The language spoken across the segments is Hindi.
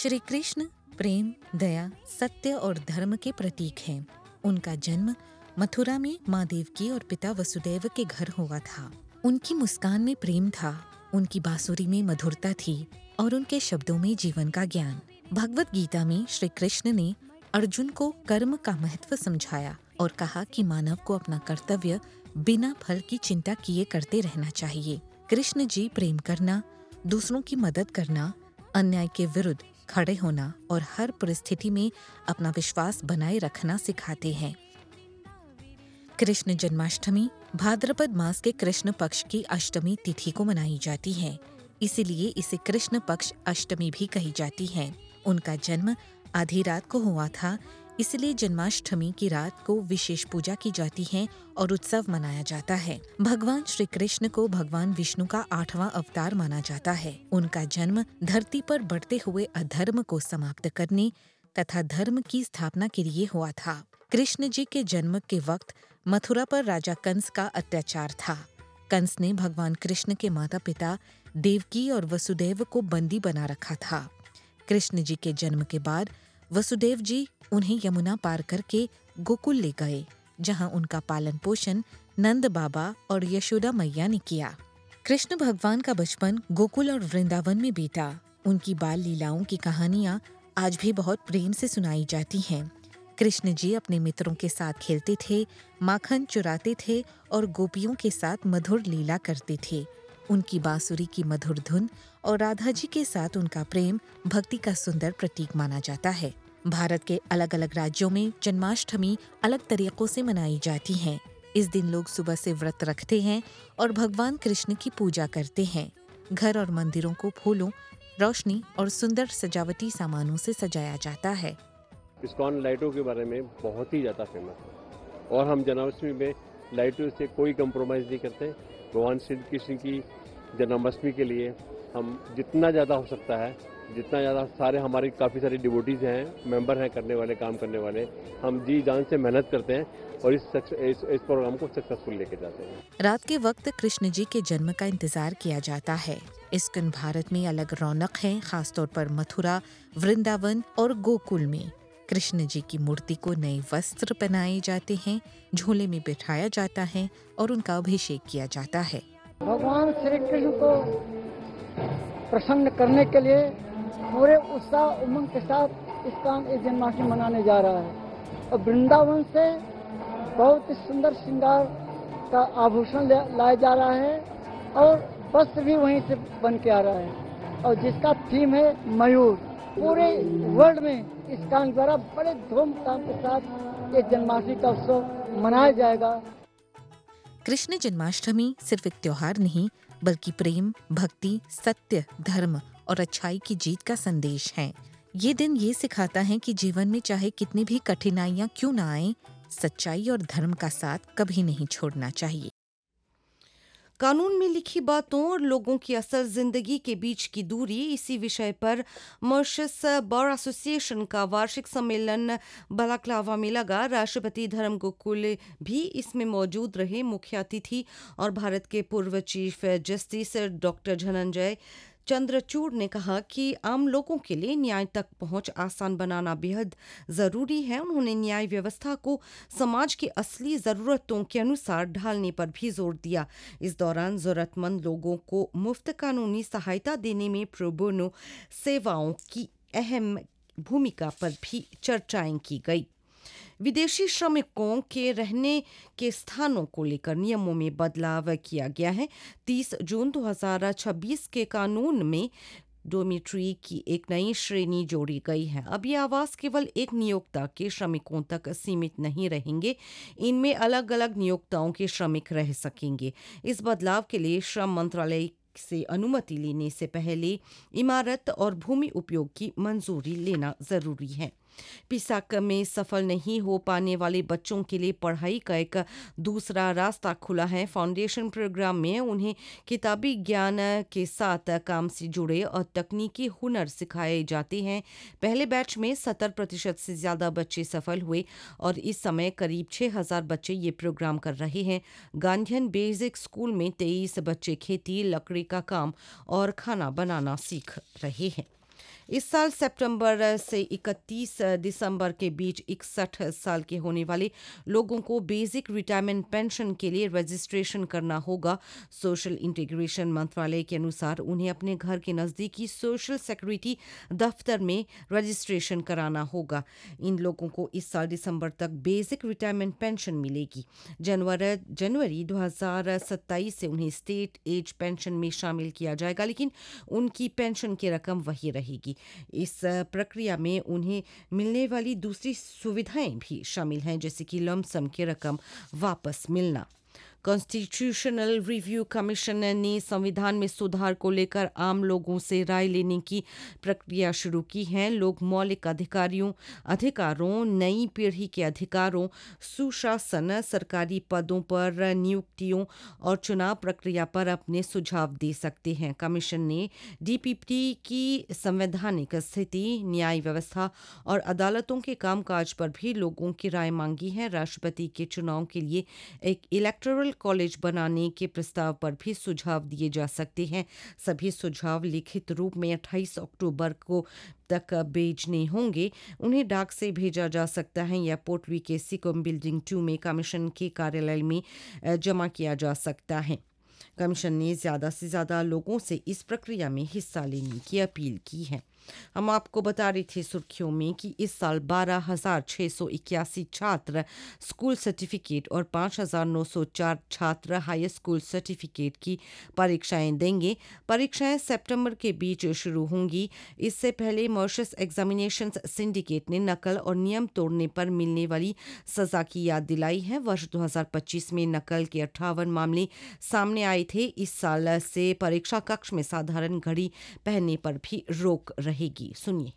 श्री कृष्ण प्रेम, दया, सत्य और धर्म के प्रतीक हैं। उनका जन्म मथुरा में माँ देवकी और पिता वसुदेव के घर हुआ था। उनकी मुस्कान में प्रेम था, उनकी बांसुरी में मधुरता थी और उनके शब्दों में जीवन का ज्ञान। भगवत गीता में श्री कृष्ण ने अर्जुन को कर्म का महत्व समझाया और कहा कि मानव को अपना कर्तव्य बिना फल की चिंता किए करते रहना चाहिए। कृष्ण जी प्रेम करना, दूसरों की मदद करना, अन्याय के विरुद्ध खड़े होना और हर परिस्थिति में अपना विश्वास बनाए रखना सिखाते हैं। कृष्ण जन्माष्टमी भाद्रपद मास के कृष्ण पक्ष की अष्टमी तिथि को मनाई जाती है, इसीलिए इसे कृष्ण पक्ष अष्टमी भी कही जाती है। उनका जन्म आधी रात को हुआ था, इसलिए जन्माष्टमी की रात को विशेष पूजा की जाती है और उत्सव मनाया जाता है। भगवान श्री कृष्ण को भगवान विष्णु का 8वां अवतार माना जाता है। उनका जन्म धरती पर बढ़ते हुए अधर्म को समाप्त करने तथा धर्म की स्थापना के लिए हुआ था। कृष्ण जी के जन्म के वक्त मथुरा पर राजा कंस का अत्याचार था। कंस ने भगवान कृष्ण के माता पिता देवकी और वसुदेव को बंदी बना रखा था। कृष्ण जी के जन्म के बाद वसुदेव जी उन्हें यमुना पार करके गोकुल ले गए, जहां उनका पालन पोषण नंद बाबा और यशोदा मैया ने किया। कृष्ण भगवान का बचपन गोकुल और वृंदावन में बीता। उनकी बाल लीलाओं की कहानियां आज भी बहुत प्रेम से सुनाई जाती हैं। कृष्ण जी अपने मित्रों के साथ खेलते थे, माखन चुराते थे और गोपियों के साथ मधुर लीला करते थे। उनकी बांसुरी की मधुर धुन और राधा जी के साथ उनका प्रेम भक्ति का सुंदर प्रतीक माना जाता है। भारत के अलग अलग राज्यों में जन्माष्टमी अलग तरीकों से मनाई जाती है। इस दिन लोग सुबह से व्रत रखते हैं और भगवान कृष्ण की पूजा करते हैं। घर और मंदिरों को फूलों, रोशनी और सुंदर सजावटी सामानों से सजाया जाता है। इस्कॉन लाइटों के बारे में बहुत ही ज़्यादा फेमस है और हम जन्माष्टमी में लाइटों से कोई कंप्रोमाइज़ नहीं करते। भगवान श्री कृष्ण की जन्माष्टमी के लिए हम जितना ज़्यादा हो सकता है, जितना ज़्यादा सारे हमारे काफ़ी सारे डिवोटीज़ हैं, मेंबर हैं, करने वाले, काम करने वाले, हम जी जान से मेहनत करते हैं और इस प्रोग्राम को सक्सेसफुल लेके जाते हैं। रात के वक्त कृष्ण जी के जन्म का इंतजार किया जाता है। इस्कॉन भारत में अलग रौनक है, खासतौर पर मथुरा, वृंदावन और गोकुल में। कृष्ण जी की मूर्ति को नए वस्त्र पहनाए जाते हैं, झूले में बिठाया जाता है और उनका अभिषेक किया जाता है। भगवान श्री कृष्ण को प्रसन्न करने के लिए पूरे उत्साह उमंग के साथ इस्कॉन इस जन्माष्टमी मनाने जा रहा है और वृंदावन से बहुत ही सुंदर श्रृंगार का आभूषण लाया जा रहा है और वस्त्र भी वहीं से बन के आ रहा है और जिसका थीम है मयूर। पूरे वर्ल्ड में इस्कॉन द्वारा बड़े धूमधाम के साथ ये जन्माष्टमी का उत्सव मनाया जाएगा। कृष्ण जन्माष्टमी सिर्फ एक त्योहार नहीं, बल्कि प्रेम, भक्ति, सत्य, धर्म और अच्छाई की जीत का संदेश है। ये दिन ये सिखाता है कि जीवन में चाहे कितनी भी कठिनाइयां क्यों ना आए, सच्चाई और धर्म का साथ कभी नहीं छोड़ना चाहिए। कानून में लिखी बातों और लोगों की असल जिंदगी के बीच की दूरी, इसी विषय पर मॉरिशस बार एसोसिएशन का वार्षिक सम्मेलन बलाक्लावा में लगा। राष्ट्रपति धर्म गोकुल भी इसमें मौजूद रहे। मुख्य अतिथि और भारत के पूर्व chief justice doctor Dhananjay Chandrachud ने कहा कि आम लोगों के लिए न्याय तक पहुंच आसान बनाना बेहद ज़रूरी है। उन्होंने न्याय व्यवस्था को समाज की असली ज़रूरतों के अनुसार ढालने पर भी जोर दिया। इस दौरान ज़रूरतमंद लोगों को मुफ्त कानूनी सहायता देने में प्रो बोनो सेवाओं की अहम भूमिका पर भी चर्चाएं की गई। विदेशी श्रमिकों के रहने के स्थानों को लेकर नियमों में बदलाव किया गया है। 30 जून 2026 के कानून में डोमिट्री की एक नई श्रेणी जोड़ी गई है। अब ये आवास केवल एक नियोक्ता के श्रमिकों तक सीमित नहीं रहेंगे, इनमें अलग अलग नियोक्ताओं के श्रमिक रह सकेंगे। इस बदलाव के लिए श्रम मंत्रालय से अनुमति लेने से पहले इमारत और भूमि उपयोग की मंजूरी लेना जरूरी है। पिसाक में सफल नहीं हो पाने वाले बच्चों के लिए पढ़ाई का एक दूसरा रास्ता खुला है। फाउंडेशन प्रोग्राम में उन्हें किताबी ज्ञान के साथ काम से जुड़े और तकनीकी हुनर सिखाए जाते हैं। पहले बैच में 70% से ज़्यादा बच्चे सफल हुए और इस समय करीब 6000 बच्चे ये प्रोग्राम कर रहे हैं। गांधीन बेसिक स्कूल में 23 बच्चे खेती, लकड़ी का काम और खाना बनाना सीख रहे हैं। इस साल सितंबर से 31 दिसंबर के बीच 61 साल के होने वाले लोगों को बेसिक रिटायरमेंट पेंशन के लिए रजिस्ट्रेशन करना होगा। सोशल इंटीग्रेशन मंत्रालय के अनुसार उन्हें अपने घर के नज़दीकी सोशल सिक्योरिटी दफ्तर में रजिस्ट्रेशन कराना होगा। इन लोगों को इस साल दिसंबर तक बेसिक रिटायरमेंट पेंशन मिलेगी। जनवरी 2027 से उन्हें स्टेट एज पेंशन में शामिल किया जाएगा, लेकिन उनकी पेंशन की रकम वही रहेगी। इस प्रक्रिया में उन्हें मिलने वाली दूसरी सुविधाएं भी शामिल हैं, जैसे कि लमसम की रकम वापस मिलना। कॉन्स्टिट्यूशनल रिव्यू कमीशन ने संविधान में सुधार को लेकर आम लोगों से राय लेने की प्रक्रिया शुरू की है। लोग मौलिक अधिकारों, नई पीढ़ी के अधिकारों, सुशासन, सरकारी पदों पर नियुक्तियों और चुनाव प्रक्रिया पर अपने सुझाव दे सकते हैं। कमीशन ने डीपीटी की संवैधानिक स्थिति, न्याय व्यवस्था और अदालतों के कामकाज पर भी लोगों की राय मांगी है। राष्ट्रपति के चुनाव के लिए एक इलेक्टोरल कॉलेज बनाने के प्रस्ताव पर भी सुझाव दिए जा सकते हैं। सभी सुझाव लिखित रूप में 28 अक्टूबर को तक भेजने होंगे। उन्हें डाक से भेजा जा सकता है या पोर्टवी के सिकोम बिल्डिंग 2 में कमीशन के कार्यालय में जमा किया जा सकता है। कमीशन ने ज़्यादा से ज़्यादा लोगों से इस प्रक्रिया में हिस्सा लेने की अपील की है। हम आपको बता रहे थे सुर्खियों में कि इस साल 12,681 छात्र स्कूल सर्टिफिकेट और 5,904 छात्र हाई स्कूल सर्टिफिकेट की परीक्षाएं देंगे। परीक्षाएं सितंबर के बीच शुरू होंगी। इससे पहले मॉरिशस एग्जामिनेशंस सिंडिकेट ने नकल और नियम तोड़ने पर मिलने वाली सजा की याद दिलाई है। वर्ष 2025 में नकल के 58 मामले सामने आए थे। इस साल से परीक्षा कक्ष में साधारण घड़ी पहनने पर भी रोक रहेगी। सुनिए।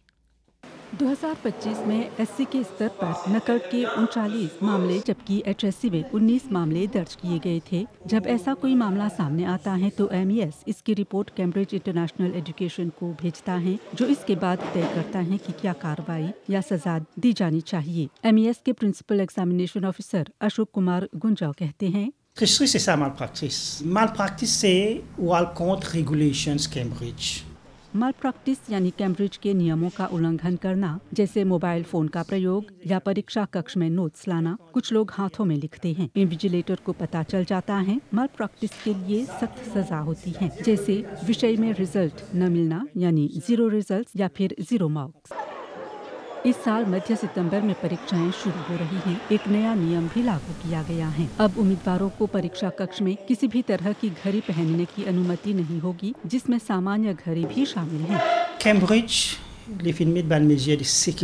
2025 में एससी के स्तर पर नकल के 39 मामले जबकि एचएससी में 19 मामले दर्ज किए गए थे। जब ऐसा कोई मामला सामने आता है तो एमईएस इसकी रिपोर्ट कैम्ब्रिज इंटरनेशनल एजुकेशन को भेजता है, जो इसके बाद तय करता है कि क्या कार्रवाई या सजा दी जानी चाहिए। एमईएस के principal examination officer Ashok Kumar गुंजाव कहते हैं, c'est ça malpractice. Malpractice c'est ou contre regulations Cambridge. माल प्रैक्टिस यानी कैम्ब्रिज के नियमों का उल्लंघन करना, जैसे मोबाइल फोन का प्रयोग या परीक्षा कक्ष में नोट्स लाना। कुछ लोग हाथों में लिखते हैं। इन्विजिलेटर को पता चल जाता है। माल प्रैक्टिस के लिए सख्त सजा होती है, जैसे विषय में रिजल्ट न मिलना यानी 0 रिजल्ट या फिर 0 मार्क्स। इस साल मध्य सितंबर में परीक्षाएं शुरू हो रही हैं। एक नया नियम भी लागू किया गया है। अब उम्मीदवारों को परीक्षा कक्ष में किसी भी तरह की घड़ी पहनने की अनुमति नहीं होगी, जिसमें सामान्य घड़ी भी शामिल है। Cambridge, les films de